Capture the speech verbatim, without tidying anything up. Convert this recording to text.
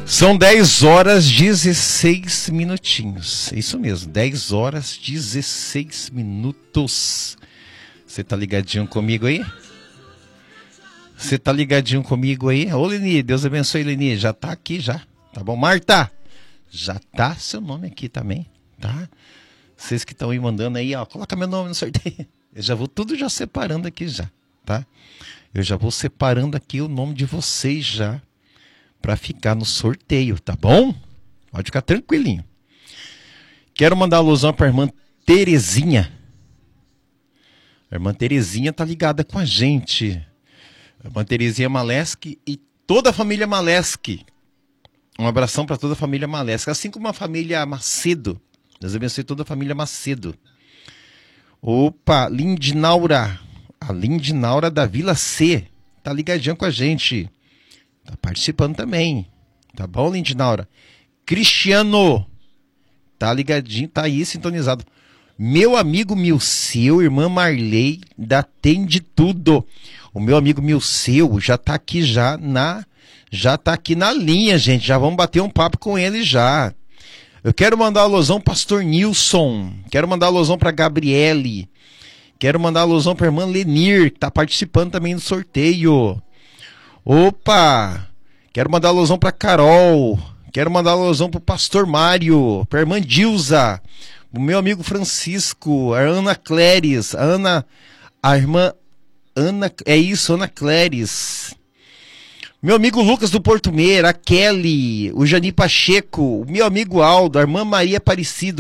São dez horas dezesseis minutinhos. É isso mesmo, dez horas dezesseis minutos. Você tá ligadinho comigo aí? Você tá ligadinho comigo aí? Ô, Leni, Deus abençoe, Leni. Já tá aqui já, tá bom? Marta, já tá seu nome aqui também, tá? Vocês que estão aí mandando aí, ó, coloca meu nome no sorteio. Eu já vou tudo já separando aqui já, tá? Eu já vou separando aqui o nome de vocês já, para ficar no sorteio, tá bom? Pode ficar tranquilinho. Quero mandar alusão para a irmã Terezinha. A irmã Terezinha tá ligada com a gente. A irmã Terezinha Maleski e toda a família Maleski. Um abração para toda a família Maleski, assim como a família Macedo. Deus abençoe toda a família Macedo. Opa, Lindinaura. A Lindinaura da Vila C. Tá ligadinha com a gente. Tá participando também. Tá bom, Lindinaura? Cristiano. Tá ligadinho, tá aí sintonizado. Meu amigo Milceu, irmã Marley, da Tem de Tudo. O meu amigo Milceu já tá aqui já na... Já tá aqui na linha, gente. Já vamos bater um papo com ele já. Eu quero mandar alusão pro pastor Nilson. Quero mandar alusão pra Gabriele. Quero mandar alusão pra irmã Lenir, que tá participando também do sorteio. Opa! Quero mandar alusão pra Carol. Quero mandar alusão pro pastor Mário, pra irmã Dilza, o meu amigo Francisco, a Ana Cléris, a Ana, a irmã Ana, é isso, Ana Cléris. Meu amigo Lucas do Porto Meira, a Kelly, o Jani Pacheco, o meu amigo Aldo, a irmã Maria Aparecida,